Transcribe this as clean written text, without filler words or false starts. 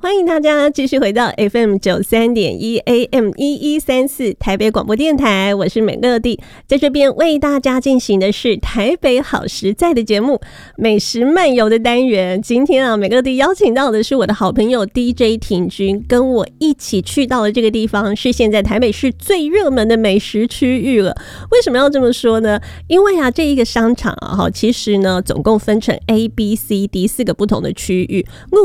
欢迎大家继续回到 FM93.1 AM1134 台北广播电台，我是美乐蒂，在这边为大家进行的是台北好食在的节目美食漫游的单元。今天啊，美乐蒂邀请到的是我的好朋友 DJ 婷君，跟我一起去到了这个地方，是现在台北市最热门的美食区域了。为什么要这么说呢？因为啊，这一个商场啊，其实呢总共分成 A、B、C、D 4个不同的区域，